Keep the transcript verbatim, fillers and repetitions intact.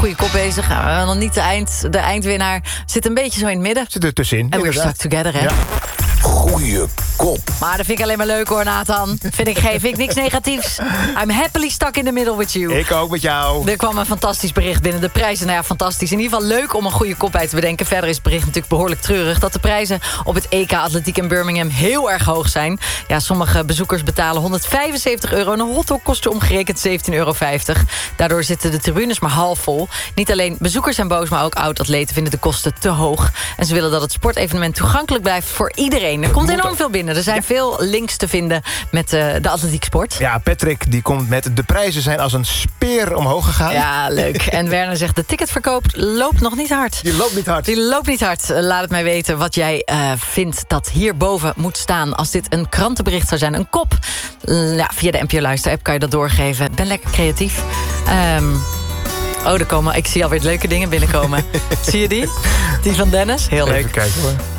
goede kop bezig. Nou, nog niet de, eind, de eindwinnaar. Zit een beetje zo in het midden. Zit er tussenin. En we're stuck together, hè? Ja. Goeie kop. Maar dat vind ik alleen maar leuk hoor, Nathan. Vind ik, geef ik niks negatiefs. I'm happily stuck in the middle with you. Ik ook met jou. Er kwam een fantastisch bericht binnen. De prijzen, nou ja, fantastisch. In ieder geval leuk om een goede kop bij te bedenken. Verder is het bericht natuurlijk behoorlijk treurig. Dat de prijzen op het E K Atletiek in Birmingham heel erg hoog zijn. Ja, sommige bezoekers betalen honderdvijfenzeventig euro. En een hotdog kost je omgerekend zeventien euro vijftig. Daardoor zitten de tribunes maar half vol. Niet alleen bezoekers zijn boos, maar ook oud-atleten vinden de kosten te hoog. En ze willen dat het sportevenement toegankelijk blijft voor iedereen. Er komt enorm veel binnen. Er zijn ja. veel links te vinden met uh, de atletieksport. Ja, Patrick die komt met de prijzen zijn als een speer omhoog gegaan. Ja, leuk. En Werner zegt de ticketverkoop loopt nog niet hard. Die loopt niet hard. Die loopt niet hard. Laat het mij weten wat jij uh, vindt dat hierboven moet staan. Als dit een krantenbericht zou zijn, een kop. Uh, ja, via de N P O Luister-app kan je dat doorgeven. Ik ben lekker creatief. Um, oh, er komen, ik zie alweer leuke dingen binnenkomen. Zie je die? Die van Dennis? Heel leuk. Even kijken hoor.